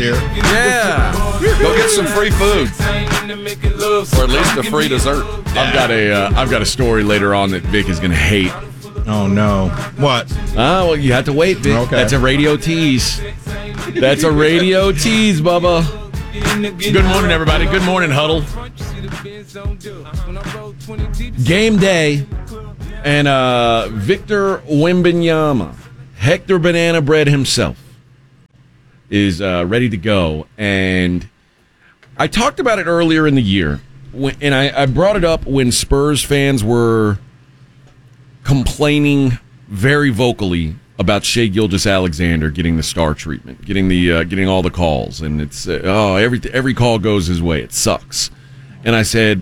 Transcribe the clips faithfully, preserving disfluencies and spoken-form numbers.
here. Yeah. Go get some free food. Or at least a free dessert. I've got a uh, I've got a story later on that Vic is going to hate. Oh, no. What? Oh, well, you have to wait, Vic. Okay. That's a radio tease. That's a radio tease, Bubba. Good morning, everybody. Good morning, Huddle. Game day, and uh, Victor Wembanyama, Hector Banana Bread himself, is uh, ready to go. And I talked about it earlier in the year, when, and I, I brought it up when Spurs fans were complaining very vocally about Shai Gilgeous-Alexander getting the star treatment, getting the uh, getting all the calls, and it's uh, oh every every call goes his way. It sucks. And I said,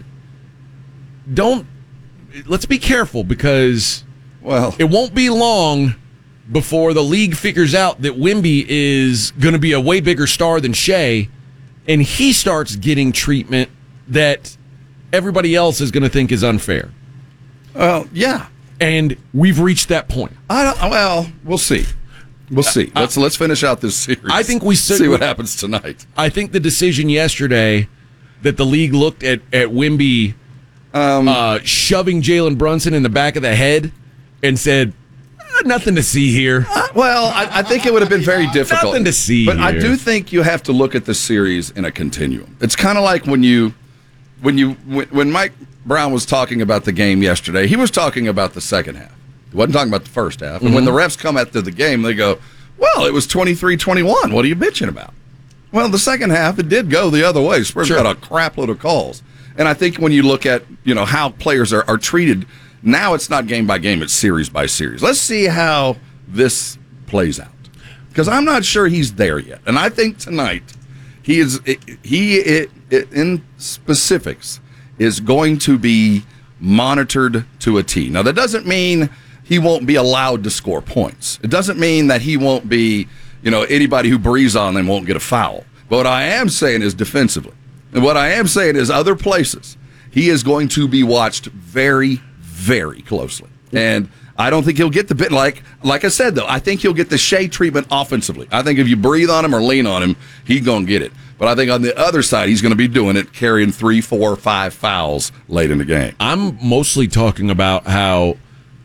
don't let's be careful, because Well, it won't be long before the league figures out that Wemby is going to be a way bigger star than Shai, and he starts getting treatment that everybody else is going to think is unfair. well, yeah. And we've reached that point. I don't, well, we'll see. We'll see. Let's let's finish out this series. I think we see sit- what happens tonight. I think the decision yesterday that the league looked at, at Wemby Um, uh, shoving Jalen Brunson in the back of the head and said, "Ah, nothing to see here. Well, I, I think it would have been very difficult. Nothing to see But I here. do think you have to look at the series in a continuum. It's kind of like when you, when you, when, when Mike Brown was talking about the game yesterday, he was talking about the second half. He wasn't talking about the first half. And Mm-hmm. when the refs come after the game, they go, well, it was twenty-three twenty-one. What are you bitching about? Well, the second half, it did go the other way. Spurs Sure. got a crap load of calls. And I think when you look at, you know, how players are, are treated, now it's not game by game, it's series by series. Let's see how this plays out. Because I'm not sure he's there yet. And I think tonight, he is, he it, it, in specifics, is going to be monitored to a T. Now, that doesn't mean he won't be allowed to score points. It doesn't mean that he won't be, you know, anybody who breathes on them won't get a foul. But what I am saying is defensively. And what I am saying is other places, he is going to be watched very, very closely. And I don't think he'll get the bit, like like I said, though, I think he'll get the Shai treatment offensively. I think if you breathe on him or lean on him, he's going to get it. But I think on the other side, he's going to be doing it, carrying three, four, five fouls late in the game. I'm mostly talking about how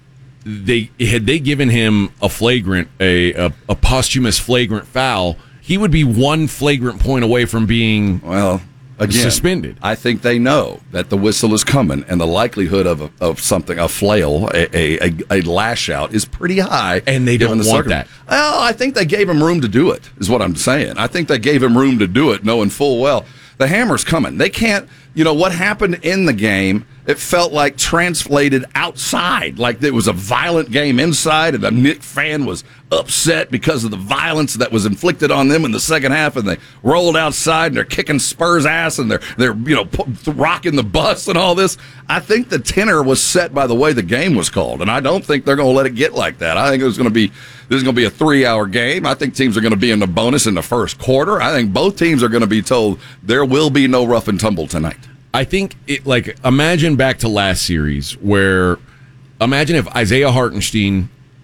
they had they given him a flagrant, a, a, a posthumous flagrant foul, he would be one flagrant point away from being Well, again, suspended. I think they know that the whistle is coming, and the likelihood of a, of something, a flail, a, a, a lash out, is pretty high. And they given don't the want circum- that. Well, I think they gave him room to do it, is what I'm saying. I think they gave him room to do it, knowing full well the hammer's coming. They can't, you know, what happened in the game, it felt like translated outside, like it was a violent game inside, and the Knicks fan was upset because of the violence that was inflicted on them in the second half, and they rolled outside, and they're kicking Spurs' ass, and they're, they're you know, pu- rocking the bus and all this. I think the tenor was set by the way the game was called, and I don't think they're going to let it get like that. I think it was going to be, this is going to be a three-hour game. I think teams are going to be in the bonus in the first quarter. I think both teams are going to be told there will be no rough and tumble tonight. I think, it, like, imagine back to last series where, imagine if Isaiah Hartenstein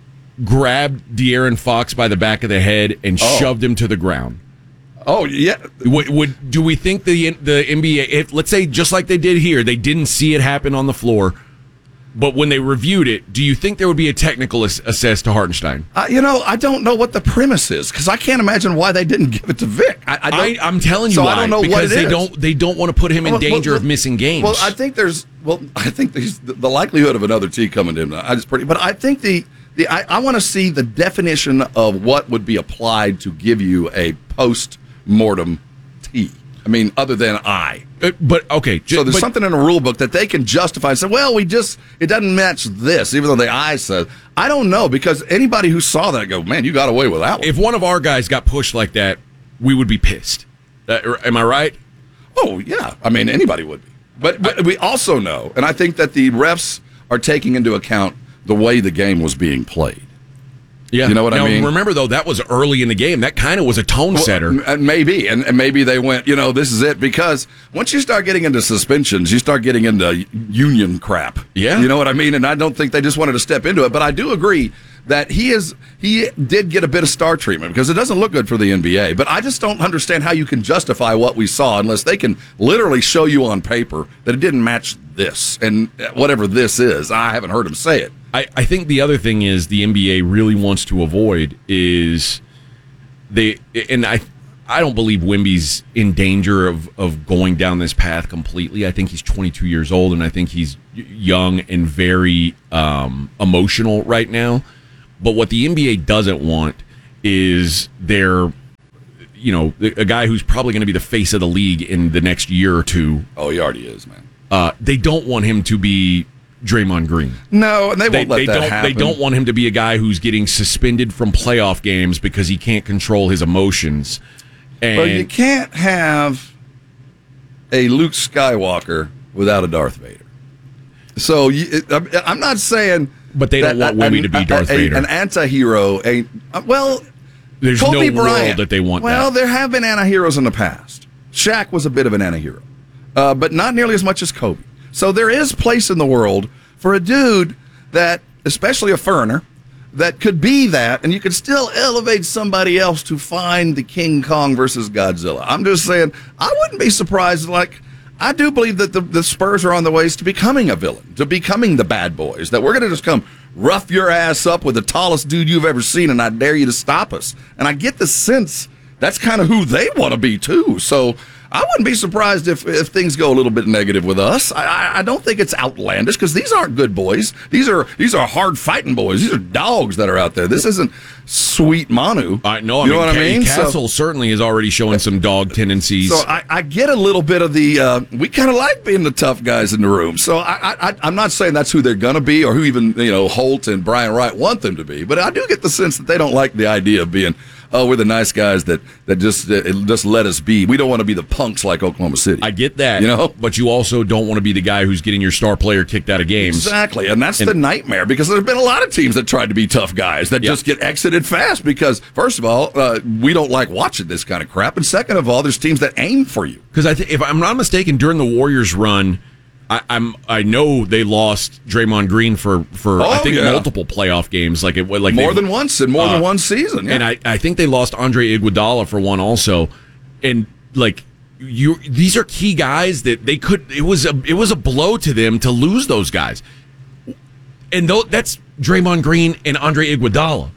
grabbed De'Aaron Fox by the back of the head and Oh. shoved him to the ground. Oh, yeah. Would, would do we think the the N B A, if, let's say just like they did here, they didn't see it happen on the floor, but when they reviewed it, do you think there would be a technical ass- assess to Hartenstein? Uh, you know, I don't know what the premise is, because I can't imagine why they didn't give it to Vic. I, I I, don't, I'm telling you so why. I don't know because what it they is. don't they don't want to put him in Well, danger well, of missing games. Well, I think there's well, I think there's the, the likelihood of another T coming to him I just pretty, but I think the the I, I want to see the definition of what would be applied to give you a post mortem T. I mean, other than I. Uh, but okay, ju- So there's but- something in the rule book that they can justify and say, well, we just, it doesn't match this, even though the I says. I don't know, because anybody who saw that go, man, you got away with that one. If one of our guys got pushed like that, we would be pissed. That, am I right? Oh, yeah. I mean, anybody would be. But, but we also know, and I think that the refs are taking into account the way the game was being played. Yeah. You know what I now, mean? Remember, though, that was early in the game. That kind of was a tone setter. Well, m- maybe, and, and maybe they went, you know, this is it, because once you start getting into suspensions, you start getting into union crap. Yeah. You know what I mean? And I don't think they just wanted to step into it, but I do agree that he is he did get a bit of star treatment because it doesn't look good for the N B A. But I just don't understand how you can justify what we saw unless they can literally show you on paper that it didn't match this and whatever this is. I haven't heard him say it. I, I think the other thing is the N B A really wants to avoid is they and I I don't believe Wemby's in danger of, of going down this path completely. I think he's twenty-two years old, and I think he's young and very um, emotional right now. But what the N B A doesn't want is their, you know, a guy who's probably going to be the face of the league in the next year or two. Oh, he already is, man. Uh, they don't want him to be Draymond Green. No, and they won't they, let they that don't, happen. They don't want him to be a guy who's getting suspended from playoff games because he can't control his emotions. And But you can't have a Luke Skywalker without a Darth Vader. So you, I'm not saying, but they don't want Wemby to be Darth a, a, Vader. An anti-hero ain't well. There's Kobe no Bryant, world that they want. Well, that. there have been anti-heroes in the past. Shaq was a bit of an anti-hero, uh, but not nearly as much as Kobe. So there is place in the world for a dude that, especially a foreigner, that could be that, and you could still elevate somebody else to find the King Kong versus Godzilla. I'm just saying, I wouldn't be surprised. Like, I do believe that the, the Spurs are on the ways to becoming a villain, to becoming the bad boys, that we're going to just come rough your ass up with the tallest dude you've ever seen, and I dare you to stop us. And I get the sense that's kind of who they want to be, too. So I wouldn't be surprised if, if things go a little bit negative with us. I, I, I don't think it's outlandish because these aren't good boys. These are these are hard fighting boys. These are dogs that are out there. This isn't sweet Manu. I know. I you mean, know what I mean? Castle So, certainly is already showing some dog tendencies. so I, I get a little bit of the. Uh, we kind of like being the tough guys in the room. So I, I, I'm not saying that's who they're going to be or who even you know Holt and Brian Wright want them to be. But I do get the sense that they don't like the idea of being. Oh, we're the nice guys that that just uh, just let us be. We don't want to be the punks like Oklahoma City. I get that, you know, but you also don't want to be the guy who's getting your star player kicked out of games. Exactly, and that's and, the nightmare because there's been a lot of teams that tried to be tough guys that yeah. just get exited fast because, first of all, uh, we don't like watching this kind of crap, and second of all, there's teams that aim for you. Because I th- if I'm not mistaken, during the Warriors run. I, I'm. I know they lost Draymond Green for, for oh, I think yeah. multiple playoff games, like it like more than once in more uh, than one season. Yeah. And I, I think they lost Andre Iguodala for one also, and like you, these are key guys that they could. It was a it was a blow to them to lose those guys, and though that's Draymond Green and Andre Iguodala.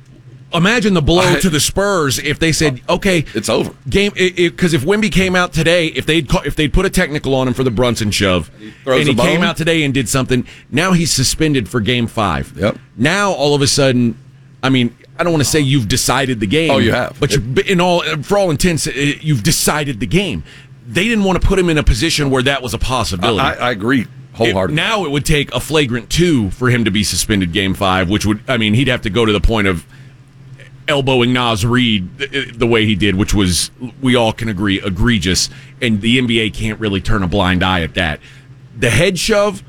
Imagine the blow I, to the Spurs if they said, "Okay, it's over." Game because if Wemby came out today, if they'd if they'd put a technical on him for the Brunson shove, and he, and he came out today and did something, now he's suspended for Game Five. Yep. Now all of a sudden, I mean, I don't want to say you've decided the game. Oh, you have. But you, in all for all intents, you've decided the game. They didn't want to put him in a position where that was a possibility. I, I agree. Wholeheartedly. It, now it would take a flagrant two for him to be suspended Game Five, which would, I mean, he'd have to go to the point of elbowing Naz Reid the way he did, which was, we all can agree, egregious, and the N B A can't really turn a blind eye at that. The head shove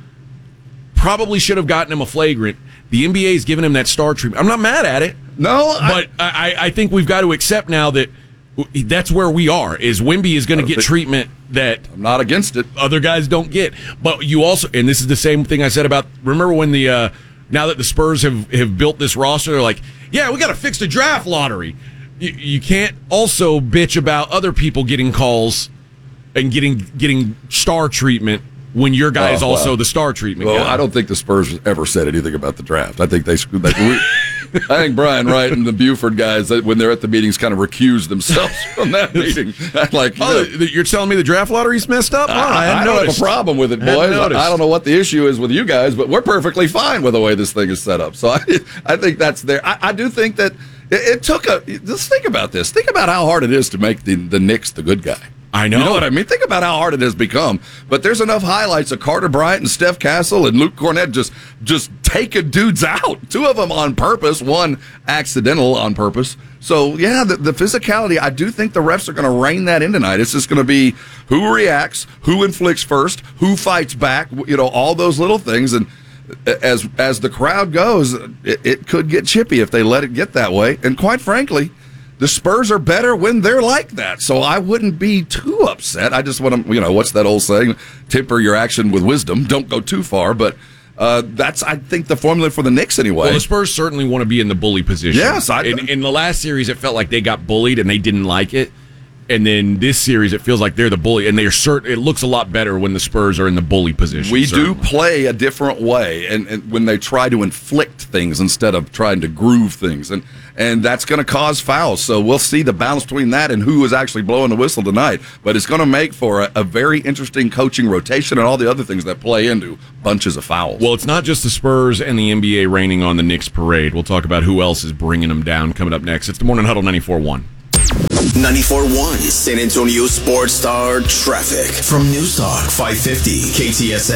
probably should have gotten him a flagrant. The N B A's given him that star treatment. I'm not mad at it. No, but I, I think we've got to accept now that that's where we are, is Wemby is going to get treatment that I'm not against it. Other guys don't get. But you also, and this is the same thing I said about, remember when the, uh, now that the Spurs have, have built this roster, they're like, yeah, we got to fix the draft lottery. You, you can't also bitch about other people getting calls and getting getting star treatment when your guy is oh, also well, the star treatment well, guy. I don't think the Spurs ever said anything about the draft. I think they, they we, I think Brian Wright and the Buford guys, when they're at the meetings, kind of recuse themselves from that meeting. Like, you oh, know, you're telling me the draft lottery's messed up? Oh, I, I, I don't have a problem with it, boys. I, I don't know what the issue is with you guys, but we're perfectly fine with the way this thing is set up. So I, I think that's there. I, I do think that it, it took a. Let's think about this. Think about how hard it is to make the the Knicks the good guy. I know. You know what I mean? Think about how hard it has become. But there's enough highlights of Carter Bryant and Steph Castle and Luke Cornett just just taking dudes out. Two of them on purpose, one accidental on purpose. So, yeah, the, the physicality, I do think the refs are going to rein that in tonight. It's just going to be who reacts, who inflicts first, who fights back, you know, all those little things. And as as the crowd goes, it, it could get chippy if they let it get that way. And quite frankly, the Spurs are better when they're like that, so I wouldn't be too upset. I just want to, you know, what's that old saying? Temper your action with wisdom. Don't go too far. But Uh, that's, I think, the formula for the Knicks anyway. Well, the Spurs certainly want to be in the bully position. Yes. I, in, in the last series, it felt like they got bullied and they didn't like it. And then this series, it feels like they're the bully, and they are cert- it looks a lot better when the Spurs are in the bully position. We certainly. do play a different way, and, and when they try to inflict things instead of trying to groove things, and and that's going to cause fouls. So we'll see the balance between that and who is actually blowing the whistle tonight. But it's going to make for a, a very interesting coaching rotation and all the other things that play into bunches of fouls. Well, it's not just the Spurs and the N B A raining on the Knicks parade. We'll talk about who else is bringing them down coming up next. It's the Morning Huddle ninety-four point one. ninety-four point one San Antonio Sports Star Traffic from Newstalk five fifty K T S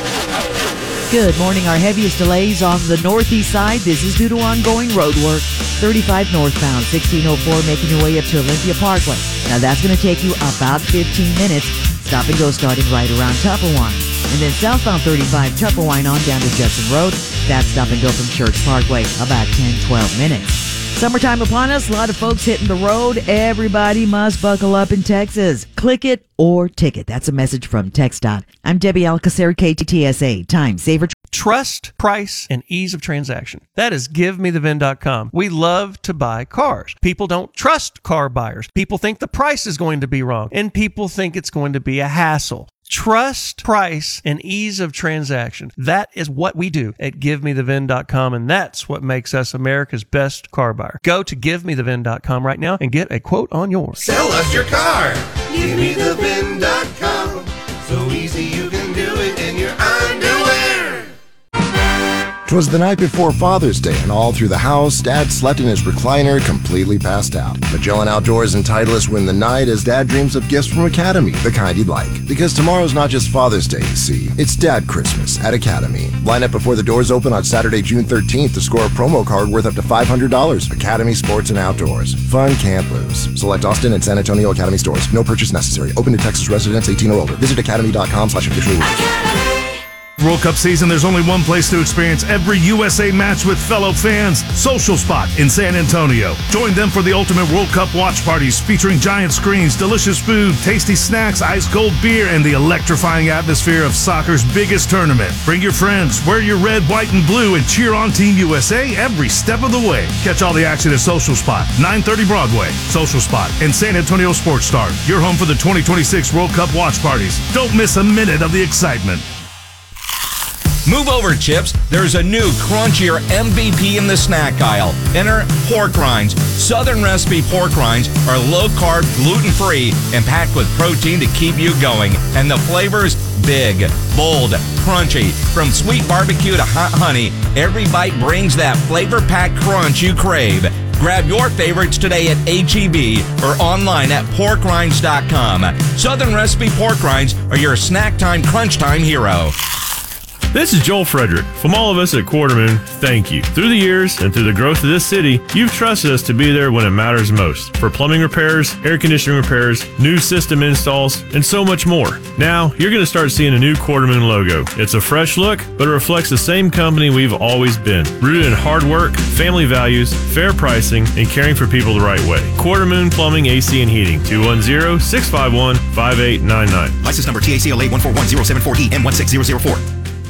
A. Good morning. Our heaviest delays on the northeast side. This is due to ongoing road work. thirty-five northbound, sixteen oh four making your way up to Olympia Parkway. Now that's going to take you about fifteen minutes. Stop and go starting right around Tuppawine. And then southbound thirty-five Tuppawine on down to Judson Road. That's stop and go from Church Parkway. About ten, twelve minutes. Summertime upon us, a lot of folks hitting the road. Everybody must buckle up in Texas. Click it or ticket. That's a message from TxDOT. I'm Debbie Alcacer, K T S A. Time saver. Trust, price, and ease of transaction. That is give me the V I N dot com. We love to buy cars. People don't trust car buyers. People think the price is going to be wrong, and people think it's going to be a hassle. Trust, price, and ease of transaction. That is what we do at give me the V I N dot com, and that's what makes us America's best car buyer. Go to give me the V I N dot com right now and get a quote on yours. Sell us your car. give me the V I N dot com. So easy you can do it in your underwear. 'Twas the night before Father's Day, and all through the house, Dad slept in his recliner, completely passed out. Magellan Outdoors and Titleist win the night as Dad dreams of gifts from Academy, the kind he'd like. Because tomorrow's not just Father's Day, you see. It's Dad Christmas at Academy. Line up before the doors open on Saturday, June thirteenth to score a promo card worth up to five hundred dollars. Academy Sports and Outdoors. Fun can't lose. Select Austin and San Antonio Academy stores. No purchase necessary. Open to Texas residents eighteen or older. Visit academy.com slash official rules. World Cup season, there's only one place to experience every U S A match with fellow fans. Social Spot in San Antonio. Join them for the ultimate World Cup watch parties featuring giant screens, delicious food, tasty snacks, ice cold beer, and the electrifying atmosphere of soccer's biggest tournament. Bring your friends, wear your red, white, and blue, and cheer on Team U S A every step of the way. Catch all the action at Social Spot, nine thirty Broadway. Social Spot and San Antonio Sports Star. Your home for the twenty twenty-six World Cup watch parties. Don't miss a minute of the excitement. Move over, Chips. There's a new crunchier M V P in the snack aisle. Enter pork rinds. Southern recipe pork rinds are low-carb, gluten-free, and packed with protein to keep you going. And the flavors, big, bold, crunchy. From sweet barbecue to hot honey, every bite brings that flavor-packed crunch you crave. Grab your favorites today at H E B or online at pork rinds dot com. Southern recipe pork rinds are your snack time, crunch time hero. This is Joel Frederick. From all of us at Quarterman, thank you. Through the years and through the growth of this city, you've trusted us to be there when it matters most. For plumbing repairs, air conditioning repairs, new system installs, and so much more. Now, you're going to start seeing a new Quarterman logo. It's a fresh look, but it reflects the same company we've always been. Rooted in hard work, family values, fair pricing, and caring for people the right way. Quartermoon Plumbing, A C, and Heating. two one zero, six five one, five eight nine nine. License number T A C L A one four one zero seven four E M one six zero zero four.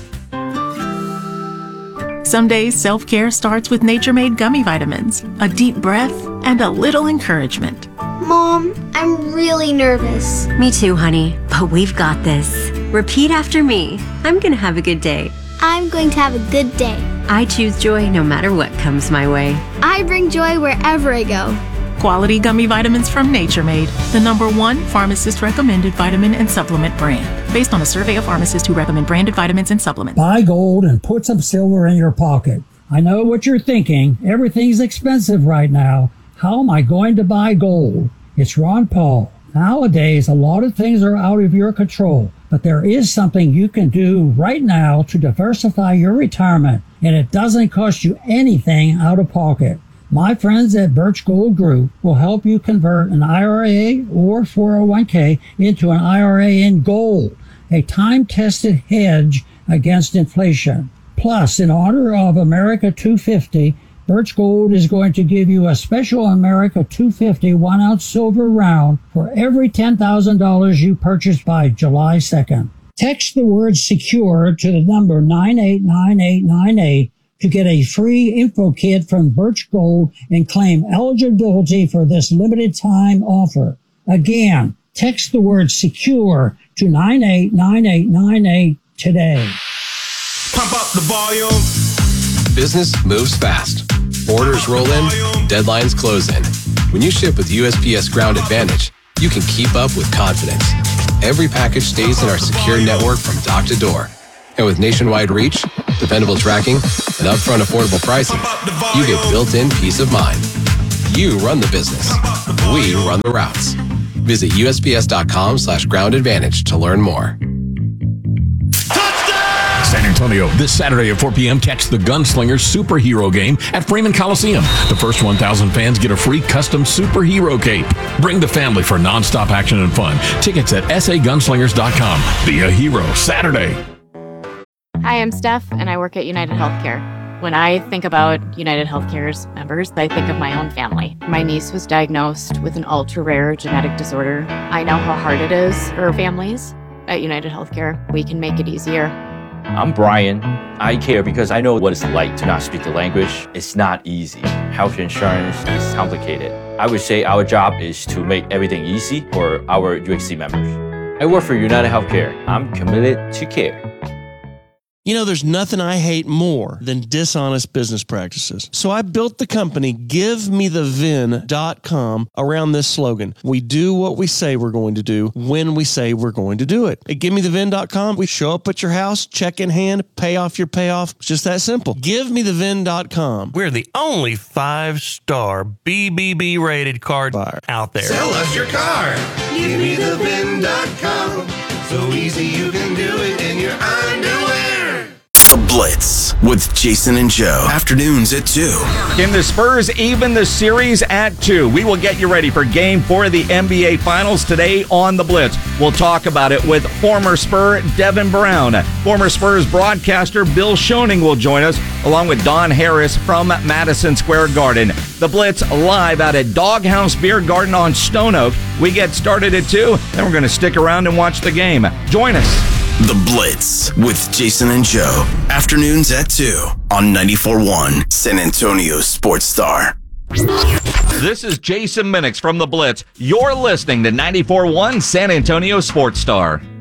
Some days, self-care starts with Nature Made gummy vitamins, a deep breath, and a little encouragement. Mom, I'm really nervous. Me too, honey, but we've got this. Repeat after me. I'm going to have a good day. I'm going to have a good day. I choose joy no matter what comes my way. I bring joy wherever I go. Quality gummy vitamins from Nature Made, the number one pharmacist-recommended vitamin and supplement brand. Based on a survey of pharmacists who recommend branded vitamins and supplements. Buy gold and put some silver in your pocket. I know what you're thinking. Everything's expensive right now. How am I going to buy gold? It's Ron Paul. Nowadays, a lot of things are out of your control, but there is something you can do right now to diversify your retirement, and it doesn't cost you anything out of pocket. My friends at Birch Gold Group will help you convert an I R A or four oh one k into an I R A in gold, a time-tested hedge against inflation. Plus, in honor of America two fifty, Birch Gold is going to give you a special America two fifty one-ounce silver round for every ten thousand dollars you purchase by July second. Text the word secure to the number nine eight nine eight nine eight to get a free info kit from Birch Gold and claim eligibility for this limited time offer. Again, text the word secure to nine eight nine eight nine eight today. Pump up the volume. Business moves fast. Orders roll in, deadlines close in. When you ship with U S P S Ground Advantage, you can keep up with confidence. Every package stays in our secure network from dock to door. And with nationwide reach, dependable tracking, and upfront affordable pricing, you get built-in peace of mind. You run the business. We run the routes. Visit U S P S dot com slash ground advantage to learn more. San Antonio, this Saturday at four p.m., catch the Gunslingers Superhero Game at Freeman Coliseum. The first one thousand fans get a free custom superhero cape. Bring the family for nonstop action and fun. Tickets at s a gunslingers dot com. Be a hero Saturday. Hi, I'm Steph, and I work at United Healthcare. When I think about United Healthcare's members, I think of my own family. My niece was diagnosed with an ultra-rare genetic disorder. I know how hard it is for families. At United Healthcare, we can make it easier. I'm Brian. I care because I know what it's like to not speak the language. It's not easy. Health insurance is complicated. I would say our job is to make everything easy for our U H C members. I work for United Healthcare. I'm committed to care. You know, there's nothing I hate more than dishonest business practices. So I built the company give me the vin dot com around this slogan. We do what we say we're going to do when we say we're going to do it. At give me the vin dot com, we show up at your house, check in hand, pay off your payoff. It's just that simple. give me the vin dot com. We're the only five-star B B B rated car buyer out there. Sell us your car. give me the vin dot com. So easy you can do it in your underwear. The Blitz with Jason and Joe. Afternoons at two. Can the Spurs even the series at two? We will get you ready for game four of the N B A Finals today on The Blitz. We'll talk about it with former Spur Devin Brown. Former Spurs broadcaster Bill Schoening will join us, along with Don Harris from Madison Square Garden. The Blitz live out at Doghouse Beer Garden on Stone Oak. We get started at two, then we're going to stick around and watch the game. Join us. The Blitz with Jason and Joe. Afternoons at two on ninety-four point one San Antonio Sports Star. This is Jason Minix from The Blitz. You're listening to ninety-four point one San Antonio Sports Star.